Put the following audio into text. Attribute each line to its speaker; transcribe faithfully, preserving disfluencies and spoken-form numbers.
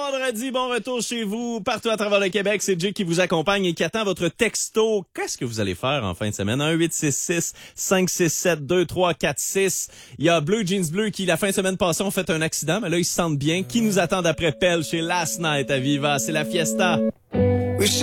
Speaker 1: vendredi, bon retour chez vous, partout à travers le Québec. C'est Jay qui vous accompagne et qui attend votre texto. Qu'est-ce que vous allez faire en fin de semaine? un huit six six, cinq six sept, deux trois quatre six. Il y a Bleu Jeans Bleu qui, la fin de semaine passée, ont fait un accident, mais là, ils se sentent bien. Qui nous attend d'après Pelle chez Last Night à Viva? C'est la fiesta.